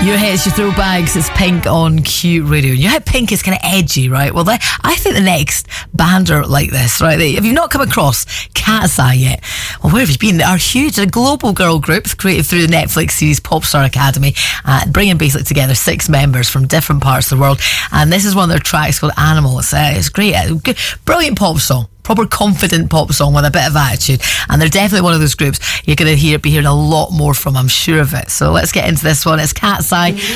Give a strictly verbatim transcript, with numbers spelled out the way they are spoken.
Your hits, your throwbacks. It's Pink on Q Radio. You know how Pink is kind of edgy, right? Well, I think the next band are like this, right? Have you not come across Cat's Eye yet? Well, where have you been? They are huge. They're a global girl group created through the Netflix series Popstar Academy, uh, bringing basically together six members from different parts of the world. And this is one of their tracks called Animal. It's, uh, it's great. Uh, good, brilliant pop song. Proper confident pop song with a bit of attitude, and they're definitely one of those groups you're going to hear be hearing a lot more from, I'm sure of it. So let's get into this one. It's Cat's Eye.